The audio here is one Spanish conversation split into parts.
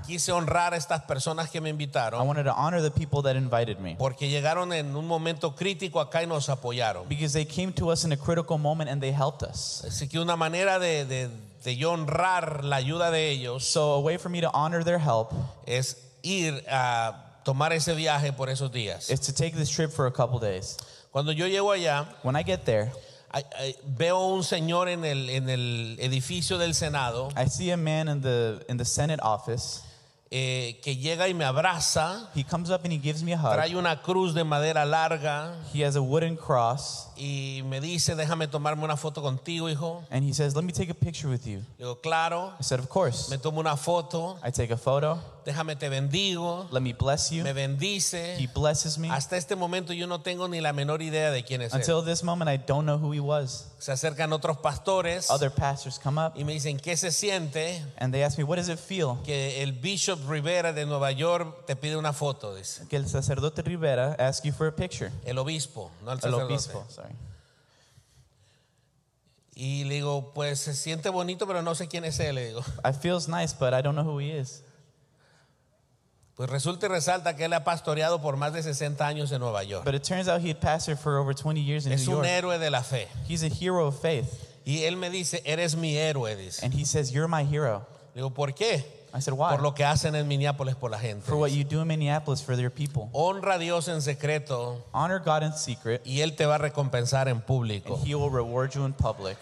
Quise honrar a estas personas que me I invitaron wanted to honor the people that invited me porque llegaron en un momento crítico acá y nos apoyaron. because they came to us in a critical moment and they helped us. Así que una manera de yo honrar la ayuda de ellos So a way for me to honor their help es ir a tomar ese viaje por esos días. is to take this trip for a couple days. Cuando yo llego allá, When I get there, veo un señor en el edificio del Senado I see a man in the Senate office. que llega y me abraza, He comes up and he gives me a hug. trae una cruz de madera larga He has a wooden cross y me dice, déjame tomarme una foto contigo, hijo. and he says, "Let me take a picture with you." Digo, claro, I said, "Of course." me tomo una foto, I take a photo. déjame te bendigo, Let me bless you. me He bendice. blesses me. Hasta este momento yo no tengo ni la menor idea de quién es él. Until this moment, I don't know who he was. Se acercan otros pastores Other pastors come up y me dicen, ¿qué se siente and they ask me, "What does it feel que el Bishop Rivera de Nueva York te pide una foto?" Dice, que el sacerdote Rivera asks you for a picture?" el obispo, no el El sacerdote. obispo, sorry. Y le digo, pues se siente bonito, pero no sé quién es él. Le digo, It feels nice, but I don't know who he is. pues resulta y resalta que él ha pastoreado por más de 60 años en Nueva York. But it turns out he had pastored for over 20 years in Es New un York. héroe de la fe. He's a hero of faith. Y él me dice, eres mi héroe, dice. And he says, "You're my hero." Le digo, ¿por qué? I said, "Why?" Por lo que hacen en Minneapolis por la gente. For what you do in Minneapolis for their people. Honra a Dios en secreto Honor God in secret, y él te va a recompensar en público. and he will reward you in public.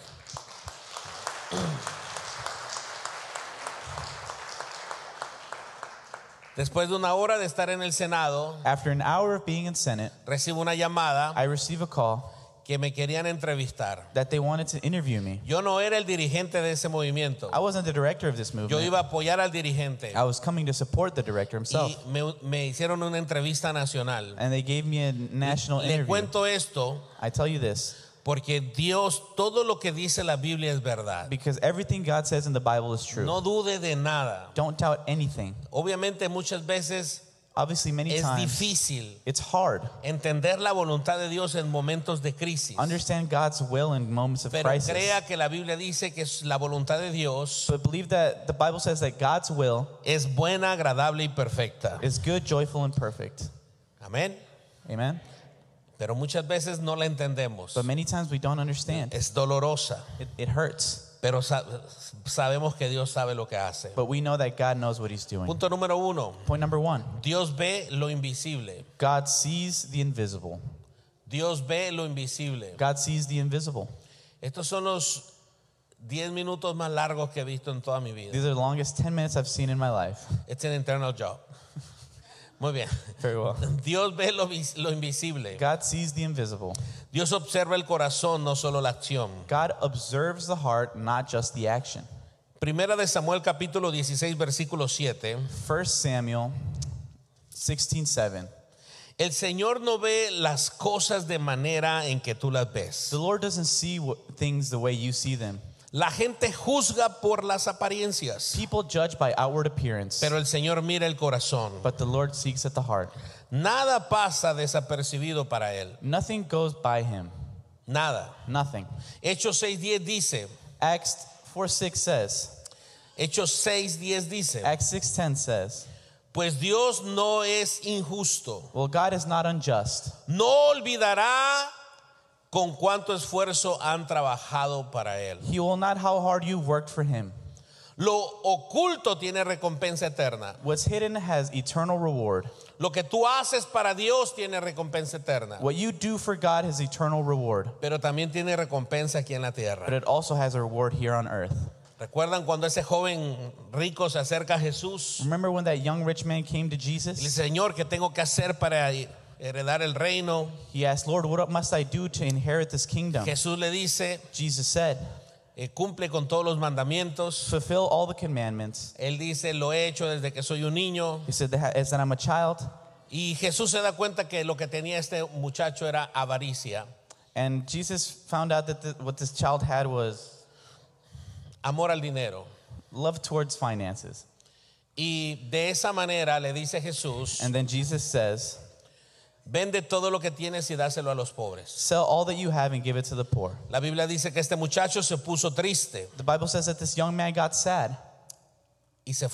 Después de una hora de estar en el Senado, After an hour of being in Senate, recibo una llamada I receive a call que me querían entrevistar. that they wanted to interview me. Yo no era el dirigente de ese movimiento. I wasn't the director of this Yo movement. iba a apoyar al dirigente. I was coming to support the director himself. Y me hicieron una entrevista nacional. And they gave me a national Le interview. cuento esto I tell you this porque Dios, todo lo que dice la Biblia es verdad. because everything God says in the Bible is true. No dude de nada. Don't doubt anything. Obviamente muchas veces Obviously, many es times difícil it's hard. entender la voluntad de Dios en momentos de crisis. Understand God's will in moments of Pero crisis. crea que la Biblia dice que la voluntad de Dios But believe that the Bible says that God's will es buena, agradable y perfecta. is good, joyful, and perfect. Amén. Amen? Pero muchas veces no la entendemos. But many times we don't understand. Es dolorosa. It hurts. Pero sabemos que Dios sabe lo que hace. But we know that God knows what He's doing. Punto número 1. Point number 1. Dios ve lo invisible. God sees the invisible. Dios ve lo invisible. God sees the invisible. Estos son los 10 minutos más largos que he visto en toda mi vida. These are the longest 10 minutes I've seen in my life. It's an internal job. Muy bien. Very well. Dios ve lo invisible. God sees the invisible. Dios observa el corazón, no solo la acción. God observes the heart, not just the action. Primera de Samuel capítulo 16 versículo 7. 1 Samuel 16:7. El Señor no ve las cosas de manera en que tú las ves. The Lord doesn't see things the way you see them. La gente juzga por las apariencias, People judge by outward appearance, pero el Señor mira el corazón. but the Lord seeks at the heart. Nada pasa desapercibido para Él. Nothing goes by Him. Nada. Nothing. Hechos 6:10 dice, Acts 4:6 says, Hechos 6:10 dice, Acts 6:10 says, pues Dios no es injusto. well, God is not unjust. No olvidará con cuánto esfuerzo han trabajado para Él. He will not how hard you worked for Him. Lo oculto tiene recompensa eterna. What's hidden has eternal reward. Lo que tú haces para Dios tiene recompensa eterna. What you do for God has eternal reward, Pero también tiene recompensa aquí en la but tierra. it also has a reward here on earth. ¿Recuerdan cuando ese joven rico se acerca a Jesús? Remember when that young rich man came to Y le dice, Jesus? Señor, ¿qué tengo que hacer para heredar el reino? He asked, Lord, what must I do to inherit this kingdom? Jesús le dice, Jesus said, cumple con todos los mandamientos. fulfill all the commandments. Él dice, lo he hecho desde que soy un niño. He said, as that I'm a child. Y Jesús se da cuenta que lo que tenía este muchacho era avaricia, And Jesus found out that what this child had was amor al dinero. love towards finances. Y de esa manera le dice Jesús, And then Jesus says, vende todo lo que tienes y dáselo a los pobres. sell all that you have and give it to the poor. La Biblia dice que este muchacho se puso triste The Bible says that this young man got sad y se fue.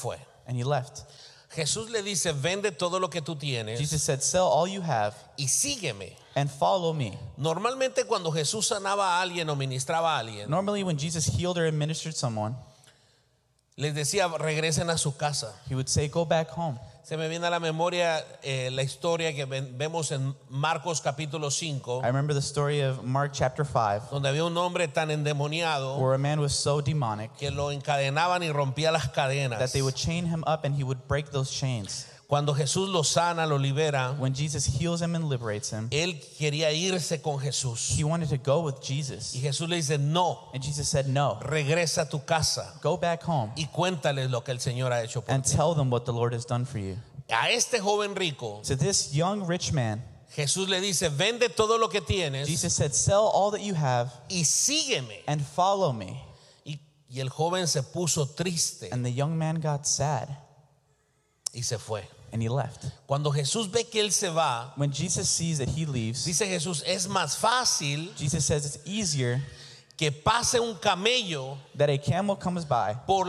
And he left. Jesús le dice, vende todo lo que tú tienes Jesus said, sell all you have y sígueme. and follow me. Normalmente cuando Jesús sanaba a alguien o ministraba a alguien, Normally when Jesus healed or administered someone, les decía, regresen a su casa. he would say, go back home. Se me viene a la memoria la historia que vemos en Marcos capítulo 5, I remember the story of Mark chapter 5, donde había un hombre tan endemoniado where a man was so demonic que lo encadenaban y rompía las cadenas. that they would chain him up and he would break those chains. Cuando Jesús lo sana, lo libera, When Jesus heals him and liberates him, él quería irse con Jesús. he wanted to go with Jesus. Y Jesús le dice, no, And Jesus said, no, regresa a tu casa go back home y cuéntales lo que el Señor ha hecho por and ti. tell them what the Lord has done for you. A este joven rico, To this young rich man, Jesús le dice, vende todo lo que tienes Jesus said, sell all that you have y sígueme. and follow me. Y el joven se puso triste And the young man got sad y se fue. and he left. Cuando Jesús ve que él se va, When Jesus sees that he leaves, dice Jesús, es más fácil Jesus says it's easier que pase un camello that a camel comes by por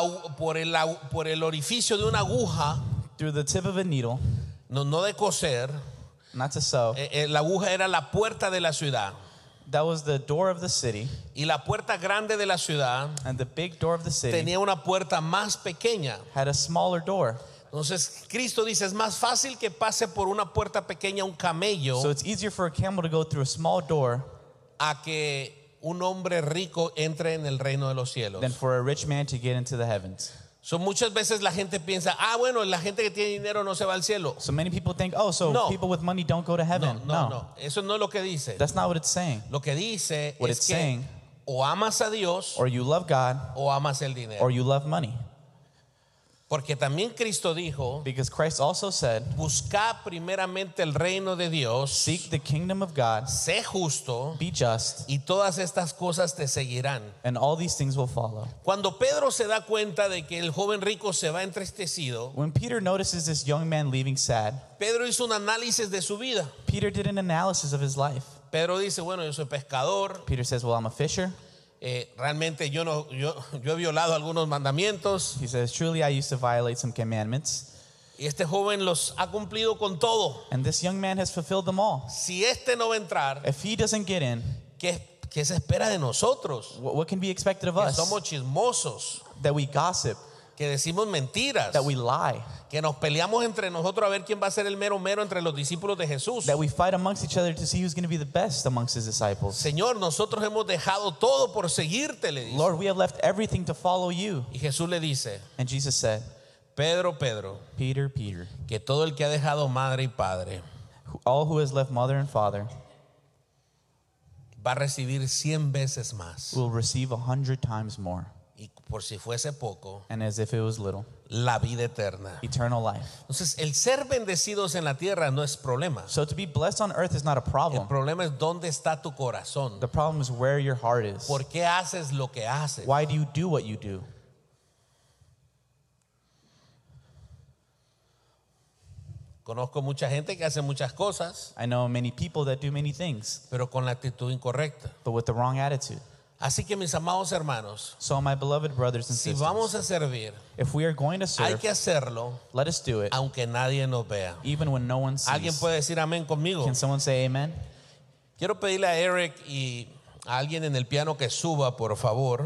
el orificio de una aguja, through the tip of a needle, no de coser. not to sew. La aguja era la puerta de la ciudad. That was the door of the city, Y la puerta grande de la ciudad and the big door of the city tenía una puerta más pequeña. had a smaller door. Entonces Cristo dice, es más fácil que pase por una puerta pequeña un camello So it's easier for a camel to go through a small door a que un hombre rico entre en el reino de los cielos. than for a rich man to get into the heavens. So muchas veces la gente piensa, bueno, la gente que tiene dinero no se va al cielo. So many people think, oh, so No. people with money don't go to heaven. No, eso no es lo que dice. That's not what it's saying. Lo que dice What es it's que saying, o amas a Dios or you love God, o amas el dinero. or you love money. Porque también Cristo dijo, Because Christ also said, busca primeramente el reino de Dios, seek the kingdom of God, sé justo be just, y todas estas cosas te seguirán. and all these things will follow. Cuando Pedro se da cuenta de que el joven rico se va entristecido, When Peter notices this young man leaving sad, Pedro hizo un análisis de su vida. Peter did an analysis of his life. Pedro dice, bueno, yo soy pescador, Peter says, well, I'm a fisher. realmente yo he violado algunos mandamientos He says, truly, I used to violate some commandments. y este joven los ha cumplido con todo. And this young man has fulfilled them all. Si este no va a entrar, If he doesn't get in, ¿qué se espera de nosotros? what can be expected of Que us? somos chismosos, That we gossip, que decimos mentiras, that we lie, que nos peleamos entre nosotros a ver quién va a ser el mero mero entre los discípulos de Jesús. that we fight amongst each other to see who's going to be the best amongst his disciples. Señor, nosotros hemos dejado todo por seguirte, le dice. Lord, we have left everything to follow you. Y Jesús le dice, And Jesus said, Pedro, Peter, Peter, que todo el que ha dejado madre y padre all who has left mother and father va a recibir 100 veces más. will receive 100 times more. Y por si fuese poco, And as if it was little, la vida eterna. eternal life. Entonces, el ser bendecidos en la tierra no es problema. So to be blessed on earth is not a El problem. problema es dónde está tu corazón. The problem is where your heart is. ¿Por qué haces lo que haces? Why do you do what you do? Conozco mucha gente que hace muchas cosas, I know many people that do many things, pero con la actitud incorrecta. but with the wrong attitude. Así que mis amados hermanos, So my beloved brothers and si sisters, vamos a servir, if we are going to hay serve, que hacerlo let us do it, aunque nadie nos vea. even when no one ¿Alguien sees. puede decir amén conmigo? Can someone say amen? Quiero pedirle a Eric y a alguien en el piano que suba, por favor.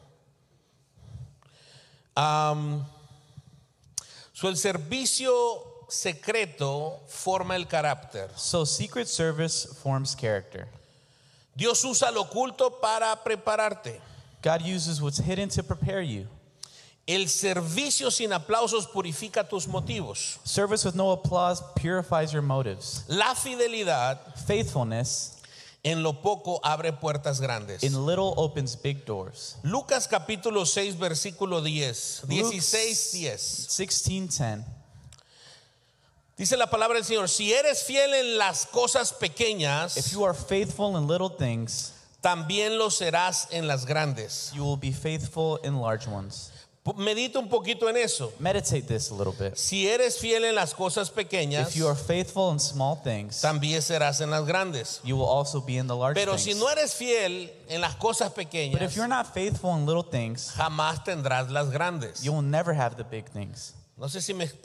El servicio secreto forma el carácter. So secret service forms character. Dios usa lo oculto para prepararte. God uses what's hidden to prepare you. El servicio sin aplausos purifica tus motivos. Service with no applause purifies your motives. La fidelidad Faithfulness en lo poco abre puertas grandes. in little opens big doors. Lucas capítulo 6 versículo 10, 16:10. 16:10. Dice la palabra del Señor, si eres fiel en las cosas If pequeñas, you are faithful in little things, también lo serás en las grandes. you will be faithful in large ones. Medita un poquito en eso. Meditate this a little bit. Si eres fiel en las cosas pequeñas, If you are faithful in small things, también serás en las grandes. you will also be in the large Pero si things. no eres fiel en las cosas But if pequeñas, you're not faithful in little things, jamás tendrás las grandes. you will never have the big things. No sé si me